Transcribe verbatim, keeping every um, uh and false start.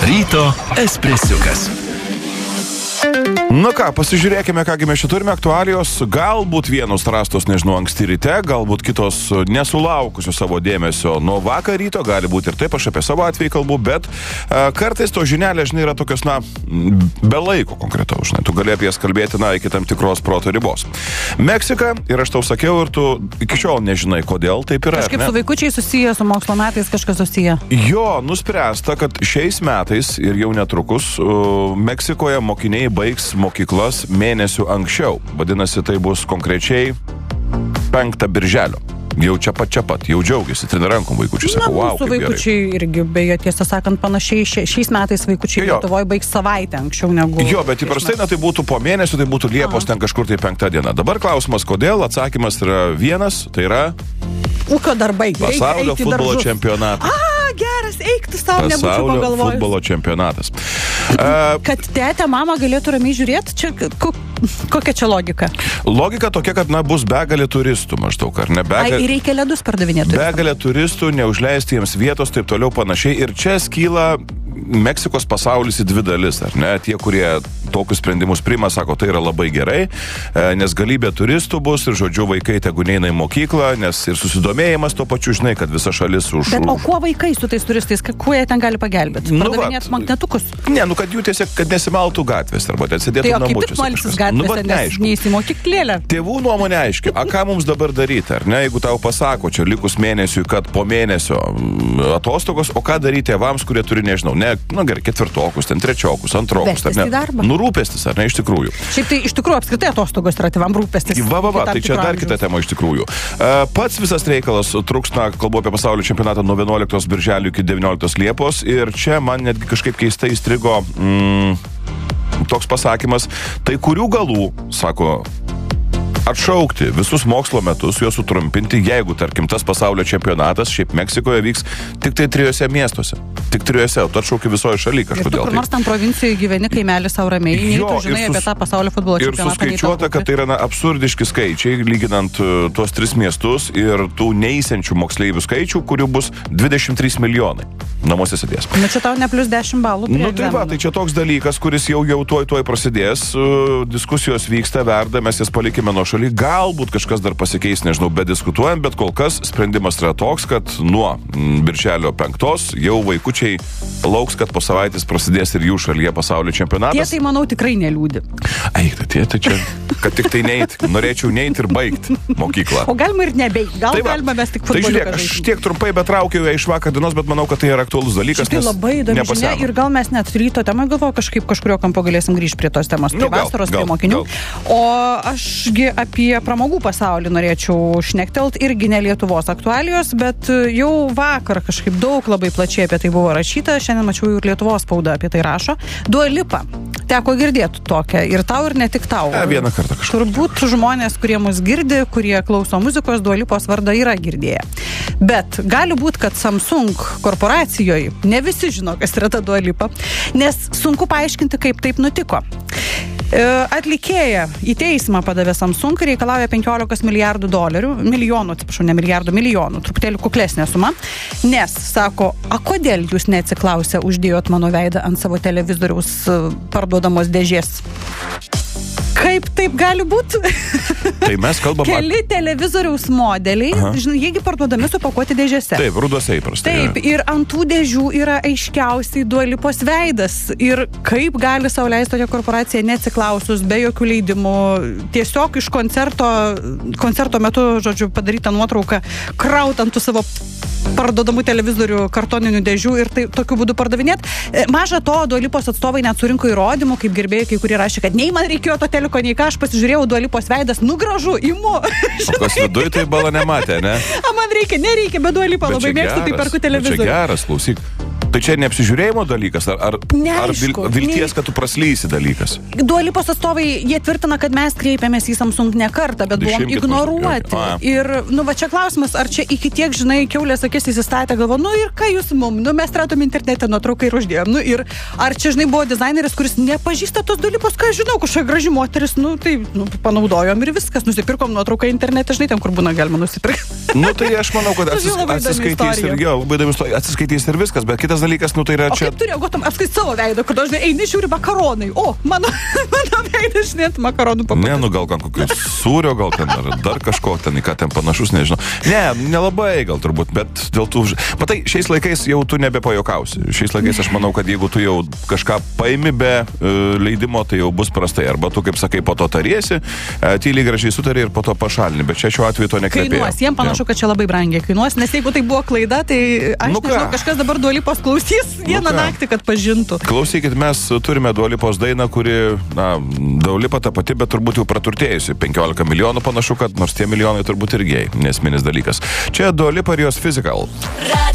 Ryto espresiukas. Nu ką, pasižiūrėkime, kągi mes čia turime aktualijos. Galbūt vienos rastos, nežinau, anksti ryte, galbūt kitos nesulaukusios savo dėmesio nuo vakar ryto, gali būti ir taip, aš apie savo atvejį kalbu, bet a, kartais to žinelė, žinai, yra tokios, na, be laiko konkretaus, žinai, tu gali apie jas kalbėti, na, iki tam tikros proto ribos. Meksika, ir aš tau sakiau, ir tu iki šiol nežinai, kodėl taip yra. Kažkaip su vaikučiai susiję, su mokslo metais kažkas susiję. Jo, nuspręsta, kad šiais metais ir jau netrukus uh, Meksikoje mokiniai baigs mokyklas mėnesių anksčiau. Vadinasi, tai bus konkrečiai penktą birželio. Jau čia pat, čia pat, jau džiaugiasi, trina rankom vaikučiai. Na, wow, mūsų vaikučiai gerai. Irgi, beje, tiesą sakant, panašiai šiais metais vaikučiai Lietuvoje baigs savaitę anksčiau negu... Jo, bet įprastai, na, tai būtų po mėnesio, tai būtų Liepos, ten kažkur tai penktą dieną. Dabar klausimas, kodėl? Atsakymas yra vienas, tai yra... Ūkio darbai. Pasaulio futbolo čempionatas. A, geras, eik tu savo, nebūčiau pagalvojus. Pasaulio futbolo čempionatas. Uh, kad tėtė, mama galėtų ramiai žiūrėti, čia ko, kokia čia logika? Logika tokia, kad, na, bus begalė turistų maždaug, ar ne? Begalė, Ai, reikia ledus pardavinėti. Begalė turistų, neužleisti jiems vietos, taip toliau panašiai. Ir čia skyla Meksikos pasaulis į dvi dalis, ar ne? Tie, kurie tokius sprendimus priima, sako, tai yra labai gerai, nes galybė turistų bus ir, žodžiu, vaikai tegu neina į mokyklą, nes ir susidomėjimas to pačiu, žinai, kad visa šalis už... Bet o kuo vaikai su tais turistais, kuo jie ten gali pagelbėti? Pardavinėti nu, magnetukus? Ne, nu, kad jų tiesiog, kad nesimaltų gatvės, arba ten sėdėtų namučiuose. Tai o kaip tik malsis gatvėse, nu, nes neįsi mokyklėlę? Tėvų nuomonė aiški, a ką mums dabar daryti, ar ne? Jeigu tau pasako, čia likus mėnesiui, kad po mėnesio atostogos, o ką daryti tėvams, kurie turi, nežinau, ne, na gerai, ketvirtokus, ten trečiokus, antrokus, ar ne? Nu, rūpestis, ar ne, iš tikrųjų. Šiaip tai iš tikrųjų apskritai atostogos yra tėvam rūpestis. Va, va, va, tai čia dar kita tema iš tikrųjų. Pats visas reikalas truks, na, kalbu apie pasaulio čempionatą nuo vienuoliktos birželio iki devynioliktos Liepos ir čia man netgi kažkaip keistai įstrigo mm, toks pasakymas, tai kurių galų, sako, atšaukti visus mokslo metus, juos sutrumpinti, jeigu, tarkim, tas pasaulio čempionatas šiaip Meksikoje vyks tik tai trijose miestuose. Tik trijose, o tu atšauki visoje šalyje kažkodėl. Ir tu kur nors tam provincijoje gyveni kaimelį savo ramiai, nei tu žinai sus... apie tą pasaulio futbolo čempionatą. Ir suskaičiuota, kad tai yra na, absurdiški skaičiai, lyginant uh, tuos tris miestus ir tų neįsiančių moksleivių skaičių, kurių bus dvidešimt trys milijonai. Namuose sėdės. Na čia tau ne plus dešimt balų. Nu tai va, tai čia toks dalykas, kuris jau jau tuoj tuoj prasidės, uh, diskusijos vyksta, verda, mes jas palikime nuo šaly, galbūt kažkas dar pasikeis, nežinau, bet diskutuojant, bet kol kas sprendimas yra toks, kad nuo birželio penktos jau vaikučiai lauks, kad po savaitės prasidės ir jų šalyje pasaulio čempionatas. Tie tai, manau, tikrai neliūdi. Eik, tai tai čia, kad tik tai neit, norėčiau neit ir baigti mokyklą. O galima ir nebeigt, gal tai galima mes tik futboliuką žaisti. Tai žiūrėk, aš tiek trumpai betraukiau iš vakar dienos, bet manau, kad tai yra aktualus dalykas. Tai labai įdomi žinia ir gal mes net ryto temą galvoju, kažkaip kažkurio kampo galėsim grįžti prie tos temos, prie nu, gal, vasaros, gal, prie mokinių. Gal. O ašgi apie pramogų pasaulį norėčiau šnektelt, irgi ne Lietuvos aktualijos, bet jau vakar kažkaip daug labai plačiai apie tai buvo rašyta, šiandien mačiau ir Lietuvos spauda apie tai rašo. Dua Lipa. Teko girdėti tokią ir tau ir ne tik tau. E, vieną kartą kažkaip. Turbūt žmonės, kurie mus girdi, kurie klauso muzikos, Dua Lipos vardą yra girdėję. Bet gali būti, kad Samsung korporacijoje ne visi žino, kas yra ta Dua Lipa, nes sunku paaiškinti, kaip taip nutiko. Atlikėja į teismą padavė Samsung ir reikalauja penkiolika milijardų dolerių, milijonų, atsiprašau, ne milijardų, milijonų, truputėlį kuklesnė suma, nes, sako, a kodėl jūs neatsiklausę uždėjot mano veidą ant savo televizoriaus parduodamos dėžės? Kaip taip gali būti? Tai mes kalbam apie... Keli televizoriaus modeliai, žinai, jiegi parduodami supakuoti dėžėse. Taip, ruduose įprastai. Taip, ir ant tų dėžių yra aiškiausiai Dua Lipos veidas. Ir kaip gali sau leisti tokia korporacija neatsiklausus, be jokių leidimų, tiesiog iš koncerto, koncerto metu, žodžiu, padarytą nuotrauką, kraut ant tų savo parduodamų televizorių kartoninių dėžių ir tai tokiu būdu pardavinėt. Maža to, Dua Lipos atstovai net surinko įrodymų, kaip gerbėjai, kai kurie rašė, kad nei man reikėjo to teliko, nei ką, aš pasižiūrėjau, Dua Lipos veidas, nu gražu, imu. O kas viduj tai bala nematė, ne? A man reikia, nereikia, bet Dua Lipa labai mėgstu, tai perku televizorių. Čia geras, klausyk. Tai čia neapsižiūrėjimo dalykas, ar, ar, ar vilties, kad tu praslysi dalykas? Dua Lipos atstovai, jie tvirtina, kad mes kreipėmės į Samsung ne kartą, bet buvom ignoruoti. Ir, nu, va čia klausimas, ar čia iki tiek, žinai, kiaulės akis įsistatė, galvo, nu ir ką jūs mum, nu mes ratom internete nuotrauką ir uždėjom, nu ir ar čia, žinai, buvo dizaineris, kuris nepažįsta tos Dua Lipos, ką žinau, kažkokia graži moteris, nu tai, nu, panaudojom ir viskas, nusipirkom nuotrauką internete, žinai, ten, kur būna galima nusipirkti. Nu tai aš manau, kad atsis, atsiskaitys ir, jo, labai įdomi istorija, atsiskaitys ir viskas, bet kitas dalykas, nu tai yra O čia... kaip tu reaguotum apskait savo veidą, kad dažnai eini žiūri makaronai. O, mano, mano veidas žinėt makaronų papuotas. Ne, nu gal kan kokių sūrio, gal ten ar dar kažko ten, į ką ten panašus, nežinau. Ne, nelabai gal turbūt, bet dėl tų... Matai, šiais laikais jau tu nebepajokausi. Šiais laikais aš manau, kad jeigu tu jau kažką paimi be uh, leidimo, tai jau bus prastai. Arba tu, kaip sakai, po to tariesi, uh, tyliai gražiai sutari ir po to pašalini. Bet čia šiuo atveju to nekvepėjo. Kainuos, jiem panašu, kad čia labai brangiai kainuos, nes jeigu tai buvo klaida, tai aš Nu nežinau, ką? kažkas dabar Dua Lipos klausys vieną ką? naktį, kad pažintų. Klausykit, mes turime Dua Lipos dainą, kuri, na, Dua Lipa ta pati, bet turbūt jau praturtėjusi. penkiolika milijonų panašu, kad nors tie milijonai turbūt irgi nesminis dalykas. Čia Dua Lipa ir jos Physical.